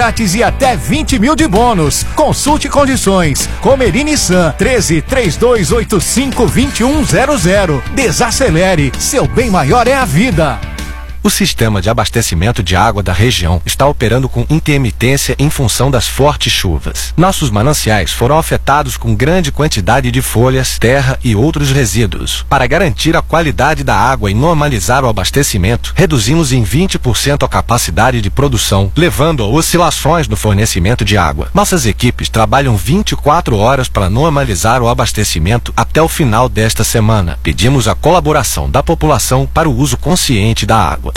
grátis e até 20 mil de bônus. Consulte condições. Comery Nissan 13-3285-2100. Desacelere. Seu bem maior é a vida. O sistema de abastecimento de água da região está operando com intermitência em função das fortes chuvas. Nossos mananciais foram afetados com grande quantidade de folhas, terra e outros resíduos. Para garantir a qualidade da água e normalizar o abastecimento, reduzimos em 20% a capacidade de produção, levando a oscilações no fornecimento de água. Nossas equipes trabalham 24 horas para normalizar o abastecimento até o final desta semana. Pedimos a colaboração da população para o uso consciente da água.